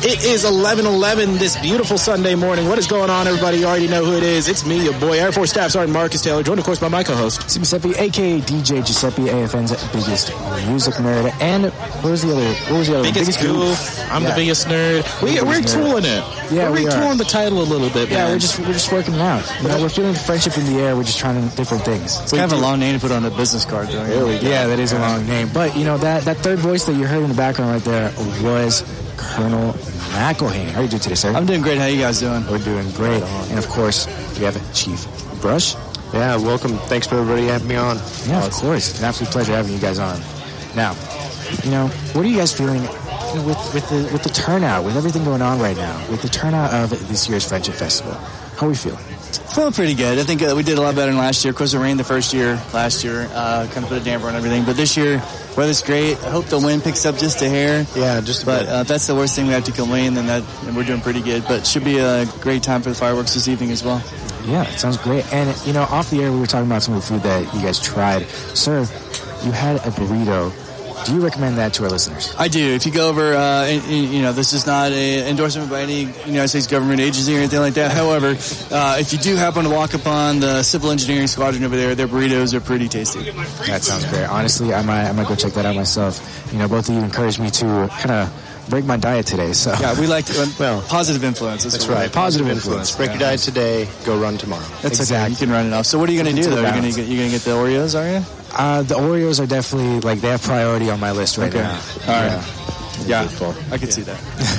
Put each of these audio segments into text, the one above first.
It is 11:11 this beautiful Sunday morning. What is going on, everybody? You already know who it is. It's me, your boy, Air Force Staff Sergeant Marcus Taylor, joined, of course, by my co-host, Giuseppe, a.k.a. DJ Giuseppe, AFN's biggest music nerd. And what was the other biggest goof. I'm the biggest nerd. We're retooling it. Yeah, we're retooling the title a little bit, man. Yeah, we're just working it out. You know, we're feeling friendship in the air. We're just trying different things. It's kind of a long name to put on a business card, though. Yeah, that is a long name. But, you know, that third voice that you heard in the background right there was Colonel McElhaney. How are you doing today, sir? I'm doing great. How you guys doing? We're doing great. And, of course, we have Chief Brush. Yeah, welcome. Thanks for everybody having me on. Yeah, of course. It's an absolute pleasure having you guys on. Now, you know, what are you guys feeling with the turnout, with everything going on right now, with the turnout of this year's Friendship Festival? How are we feeling? Feeling pretty good. I think we did a lot better than last year. Of course, it rained the first year last year, kind of put a damper on everything. But this year, weather's great. I hope the wind picks up just a hair. Yeah, just a bit. But if that's the worst thing we have to complain, then we're doing pretty good. But it should be a great time for the fireworks this evening as well. Yeah, it sounds great. And, you know, off the air, we were talking about some of the food that you guys tried. Sir, you had a burrito. Do you recommend that to our listeners? I do. If you go over, you know, this is not an endorsement by any United States government agency or anything like that. However, if you do happen to walk upon the civil engineering squadron over there, their burritos are pretty tasty. That sounds great. Honestly, I might go check that out myself. You know, both of you encouraged me to kind of break my diet today. So yeah, we like positive influence. That's right. Positive influence. Break your diet today. Go run tomorrow. That's exactly. You can run it off. So what are you going to do though? You're going to get the Oreos, are you? The Oreos are definitely they have priority on my list right now. All right. Yeah, I could see that.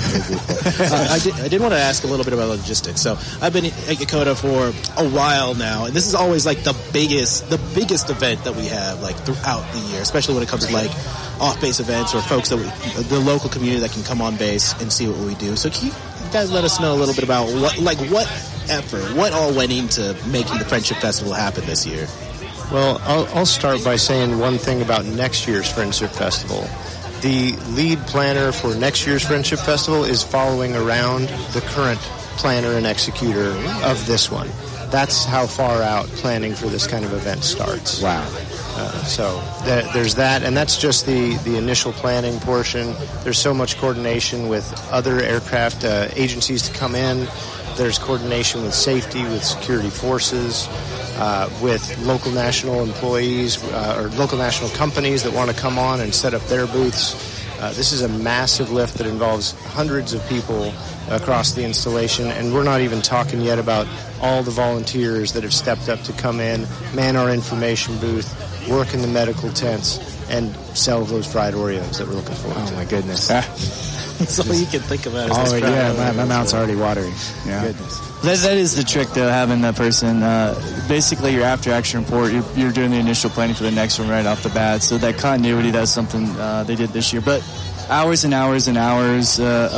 I did want to ask a little bit about logistics. So I've been at Yakota for a while now, and this is always like the biggest event that we have like throughout the year, especially when it comes to like off-base events or folks the local community that can come on base and see what we do. So can you guys let us know a little bit about what all went into making the Friendship Festival happen this year? Well, I'll start by saying one thing about next year's Friendship Festival. The lead planner for next year's Friendship Festival is following around the current planner and executor of this one. That's how far out planning for this kind of event starts. Wow. So there's that, and that's just the initial planning portion. There's so much coordination with other aircraft agencies to come in. There's coordination with safety, with security forces, with local national employees or local national companies that want to come on and set up their booths. This is a massive lift that involves hundreds of people across the installation, and we're not even talking yet about all the volunteers that have stepped up to come in, man our information booth, work in the medical tents, and sell those fried Oreos that we're looking forward to. Oh, my goodness. That's all you can think about. My mouth's already watering. Yeah. Goodness. That is the trick, though, having that person. Basically, your after-action report, you're doing the initial planning for the next one right off the bat. So that continuity, that's something they did this year. But hours and hours and hours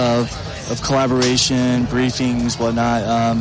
of collaboration, briefings, whatnot.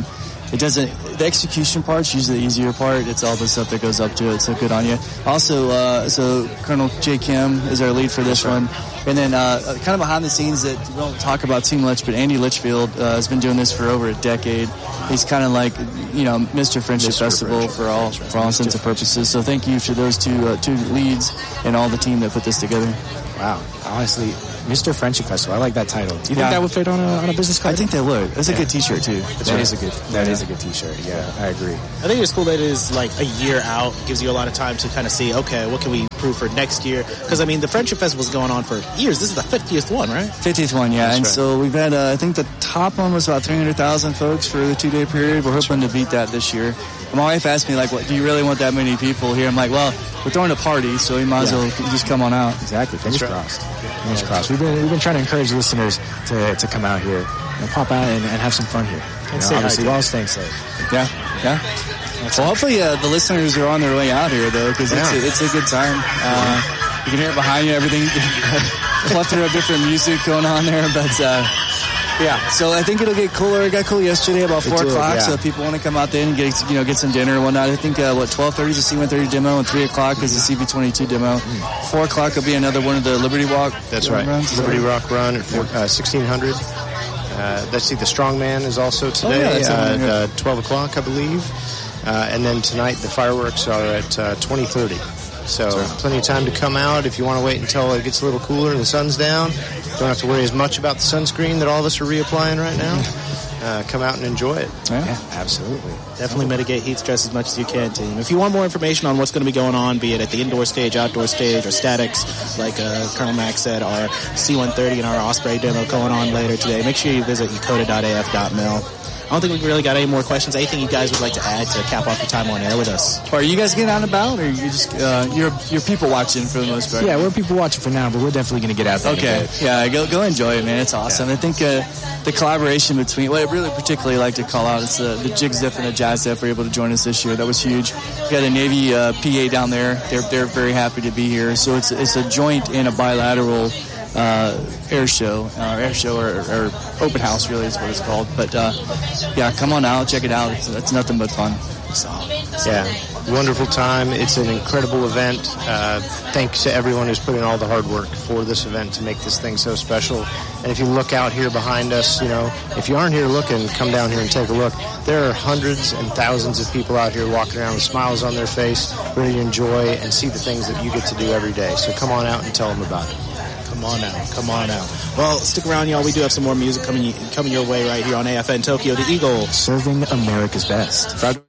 The execution part's usually the easier part. It's all the stuff that goes up to it, so good on you. Also, so Colonel Jay Kim is our lead for this one. And then kind of behind the scenes that we don't talk about too much, but Andy Litchfield has been doing this for over a decade. He's kind of like, Mr. Friendship Festival for all intents and purposes. So thank you to those two leads and all the team that put this together. Wow. Honestly, Mr. Friendship Festival. I like that title. Do you think that would fit on a business card? I think they would. That's a good T-shirt too. That is a good T-shirt. Yeah, I agree. I think it's cool that it is like a year out. Gives you a lot of time to kind of see, okay, what can we improve for next year? Because I mean, the Friendship Festival is going on for years. This is the 50th one, right? 50th one, yeah. That's right. So we've had, I think the top one was about 300,000 folks for the 2-day period. We're hoping to beat that this year. My wife asked me, like, "What? Do you really want that many people here?" I'm like, "Well, we're throwing a party, so you might as well just come on out." Exactly. Fingers crossed. Fingers crossed. We've been trying to encourage listeners to come out here and pop out and have some fun here. Obviously, while staying safe. Yeah. Well, hopefully the listeners are on their way out here, though, because it's a good time. You can hear it behind you, everything, plethora of different music going on there, but... Yeah, so I think it'll get cooler. It got cool yesterday about 4 o'clock, so if people want to come out there and get some dinner and whatnot. I think 12:30 is the C-130 demo, and 3 o'clock is the CV-22 demo. 4 o'clock will be another one of the Liberty Walk. That's right, Liberty Walk run at 1600. Let's see, the Strongman is also today at 12 o'clock, I believe. And then tonight the fireworks are at 20:30. So plenty of time to come out. If you want to wait until it gets a little cooler and the sun's down, don't have to worry as much about the sunscreen that all of us are reapplying right now. Come out and enjoy it. Yeah, absolutely. Definitely mitigate heat stress as much as you can, team. If you want more information on what's going to be going on, be it at the indoor stage, outdoor stage, or statics, like Colonel Mack said, our C-130 and our Osprey demo going on later today, make sure you visit yakota.af.mil. I don't think we've really got any more questions. Anything you guys would like to add to cap off your time on air with us? Are you guys getting out and about, or you just you're people watching for the most part? Yeah, we're people watching for now, but we're definitely going to get out there. Okay, yeah, go enjoy it, man. It's awesome. Yeah. I think the collaboration between, what I really particularly like to call out is the Jig Ziff and the Jazz Ziff were able to join us this year. That was huge. We got a Navy PA down there. They're very happy to be here. So it's a joint and a bilateral air show or open house, really is what it's called. But yeah, come on out, check it out. It's nothing but fun. Yeah, wonderful time. It's an incredible event. Thanks to everyone who's put in all the hard work for this event to make this thing so special. And if you look out here behind us, if you aren't here looking, come down here and take a look. There are hundreds and thousands of people out here walking around with smiles on their face, ready to enjoy and see the things that you get to do every day. So come on out and tell them about it. Come on out. Well, stick around, y'all. We do have some more music coming your way right here on AFN Tokyo. The Eagle. Serving America's best.